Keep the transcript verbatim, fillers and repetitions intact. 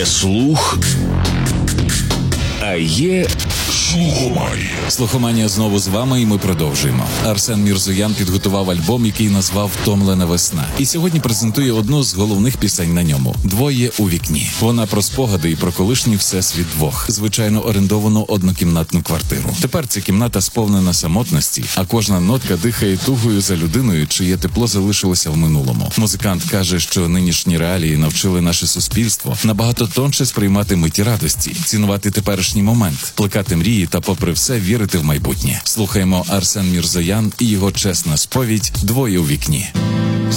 Є слух, а є слухоманія. Слухоманія знову з вами, і ми продовжуємо. Арсен Мірзоян підготував альбом, який назвав «Втомлена весна». І сьогодні презентує одну з головних пісень на ньому – «Двоє у вікні». Вона про спогади і про колишній всесвіт двох, звичайно орендовану однокімнатну квартиру. Тепер ця кімната сповнена самотності, а кожна нотка дихає тугою за людиною, чиє тепло залишилося в минулому. Музикант каже, що нинішні реалії навчили наше суспільство набагато тонше сприймати миті радості, цінувати теперішній момент, плекати мрії та, попри все, вірити в майбутнє. Слухаємо Арсен Мірзоян і його чесна сповідь «Двоє у вікні».